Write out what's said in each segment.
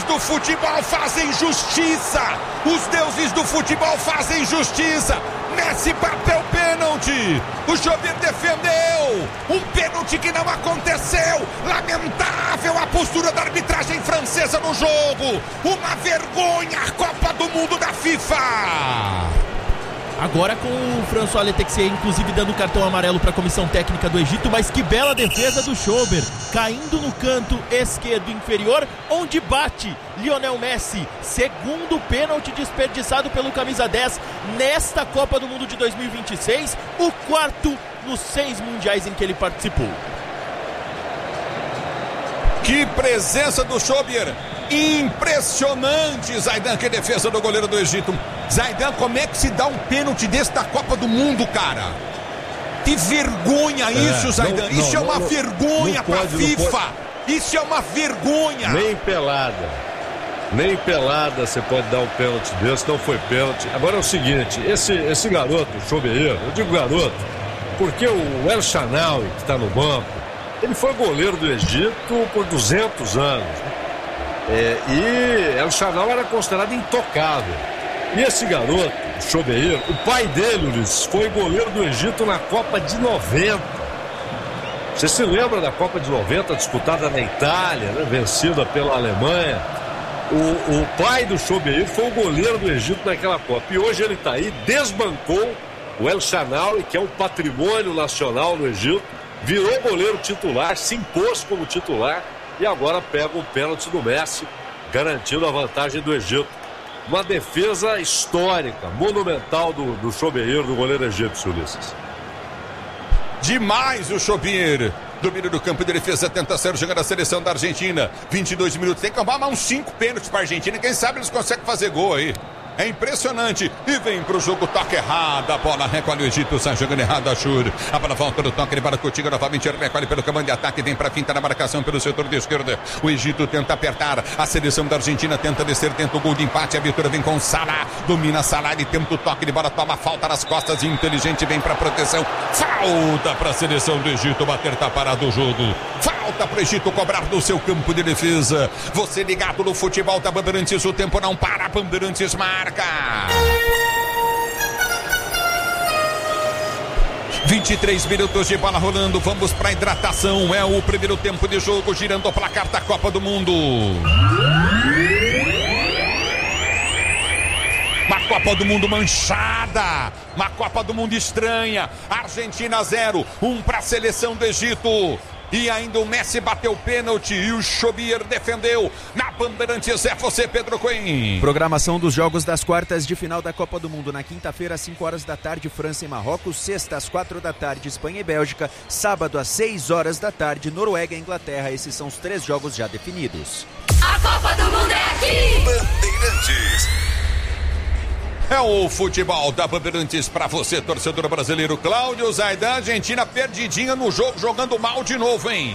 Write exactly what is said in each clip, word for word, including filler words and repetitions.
deuses do futebol fazem justiça. Os deuses do futebol fazem justiça. Messi bateu pênalti. O Jobir defendeu. Um pênalti que não aconteceu. Lamentável a postura da arbitragem francesa no jogo. Uma vergonha a Copa do Mundo da FIFA. Agora com o François Letexier, inclusive dando cartão amarelo para a comissão técnica do Egito, mas que bela defesa do Schober, caindo no canto esquerdo inferior, onde bate Lionel Messi, segundo pênalti desperdiçado pelo camisa dez nesta Copa do Mundo de dois mil e vinte e seis, o quarto nos seis mundiais em que ele participou. Que presença do Schober, impressionante, Zaidan, que defesa do goleiro do Egito. Zaidan, como é que se dá um pênalti desse da Copa do Mundo, cara? Que vergonha é, isso, Zaidan. Não, isso não, é uma não, vergonha não pode, pra FIFA. Isso é uma vergonha. Nem pelada. Nem pelada você pode dar um pênalti desse, não foi pênalti. Agora é o seguinte, esse, esse garoto, o Schober, eu digo garoto, porque o El Shaarawy, que está no banco, ele foi goleiro do Egito por duzentos anos. É, e El Shaarawy era considerado intocável. E esse garoto, o Schober, o pai dele, Ulisses, foi goleiro do Egito na Copa de noventa. Você se lembra da Copa de noventa, disputada na Itália, né, vencida pela Alemanha? O, o pai do Schober foi o goleiro do Egito naquela Copa. E hoje ele está aí, desbancou o El Shaarawy, que é um patrimônio nacional no Egito, virou goleiro titular, se impôs como titular e agora pega o pênalti do Messi, garantindo a vantagem do Egito. Uma defesa histórica, monumental do, do Schober, do goleiro egípcio, Ulisses. Demais o Schober. Domínio do campo de defesa, tenta ser jogando a seleção da Argentina. vinte e dois minutos, tem que arrumar uns cinco pênaltis para a Argentina. Quem sabe eles conseguem fazer gol aí. É impressionante. E vem pro jogo, toque errado. A bola recolhe o Egito, sai jogando errado a Shur. A bola volta do toque, ele para contigo novamente. Ele recolhe pelo comando de ataque, vem pra finta na marcação pelo setor de esquerda. O Egito tenta apertar. A seleção da Argentina tenta descer, tenta o gol de empate. A vitória vem com Salah. Domina Salah, ele tenta o toque de bola, toma falta nas costas. Inteligente, vem pra proteção. Falta pra seleção do Egito bater, tá parado o jogo. Falta pro Egito cobrar do seu campo de defesa. Você ligado no futebol da Bandeirantes, o tempo não para. Bandeirantes marca. vinte e três minutos de bola rolando, vamos para hidratação. É o primeiro tempo de jogo, girando o placar da Copa do Mundo. Uma Copa do Mundo manchada, uma Copa do Mundo estranha. Argentina zero, um para a seleção do Egito. E ainda o Messi bateu o pênalti e o Schober defendeu. Na Bandeirantes é você, Pedro Coen. Programação dos jogos das quartas de final da Copa do Mundo. Na quinta-feira, às cinco horas da tarde, França e Marrocos. Sexta, às quatro da tarde, Espanha e Bélgica. Sábado, às seis horas da tarde, Noruega e Inglaterra. Esses são os três jogos já definidos. A Copa do Mundo é aqui! Bandeirantes. É o futebol da Bandeirantes para você, torcedor brasileiro. Cláudio Zaidan, Argentina perdidinha no jogo, jogando mal de novo, hein?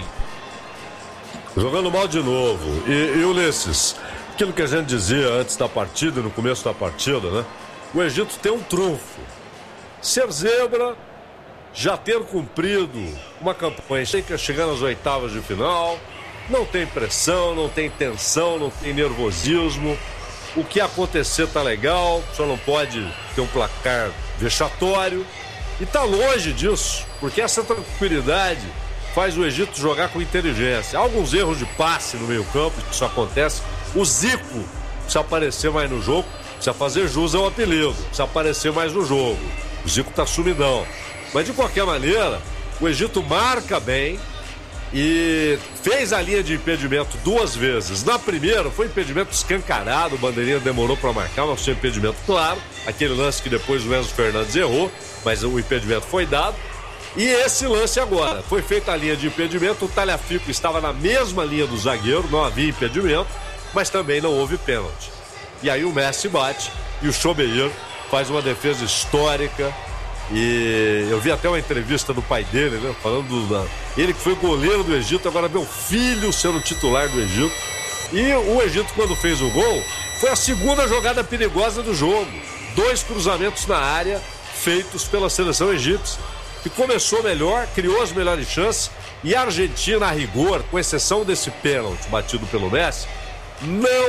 Jogando mal de novo. E, e Ulisses, aquilo que a gente dizia antes da partida, no começo da partida, né? O Egito tem um trunfo. Ser zebra, já ter cumprido uma campanha, tem que chegar nas oitavas de final, não tem pressão, não tem tensão, não tem nervosismo. O que acontecer tá legal, só não pode ter um placar vexatório. E tá longe disso, porque essa tranquilidade faz o Egito jogar com inteligência. Há alguns erros de passe no meio campo, isso acontece. O Zico precisa aparecer mais no jogo, precisa fazer jus ao apelido, precisa aparecer mais no jogo. O Zico tá sumidão. Mas de qualquer maneira, o Egito marca bem e fez a linha de impedimento duas vezes. Na primeira foi impedimento escancarado, o bandeirinha demorou para marcar, mas foi impedimento claro, aquele lance que depois o Enzo Fernandes errou, mas o impedimento foi dado. E esse lance agora, foi feita a linha de impedimento, o Tagliafico estava na mesma linha do zagueiro, não havia impedimento, mas também não houve pênalti. E aí o Messi bate e o Schober faz uma defesa histórica. E eu vi até uma entrevista do pai dele, né, falando da... ele que foi goleiro do Egito, agora meu filho sendo titular do Egito. E o Egito, quando fez o gol, foi a segunda jogada perigosa do jogo. Dois cruzamentos na área feitos pela seleção egípcia, que começou melhor, criou as melhores chances. E a Argentina, a rigor, com exceção desse pênalti batido pelo Messi, não